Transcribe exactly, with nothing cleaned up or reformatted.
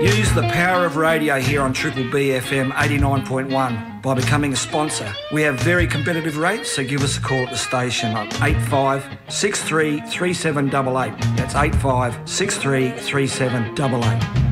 Use the power of radio here on Triple B F M eighty-nine point one by becoming a sponsor. We have very competitive rates, so give us a call at the station on eight five six three three seven eight eight. That's eight five six three three seven eight eight.